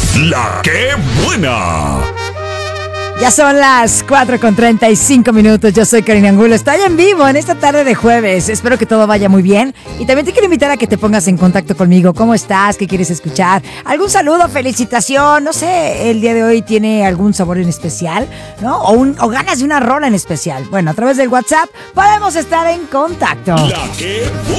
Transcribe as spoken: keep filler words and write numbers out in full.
La que buena. Ya son las cuatro con treinta y cinco minutos. Yo soy Karina Angulo. Estoy en vivo en esta tarde de jueves. Espero que todo vaya muy bien. Y también te quiero invitar a que te pongas en contacto conmigo. ¿Cómo estás? ¿Qué quieres escuchar? ¿Algún saludo? ¿Felicitación? No sé, el día de hoy tiene algún sabor en especial, ¿no? O, un, o ganas de una rola en especial. Bueno, a través del WhatsApp podemos estar en contacto. La que buena.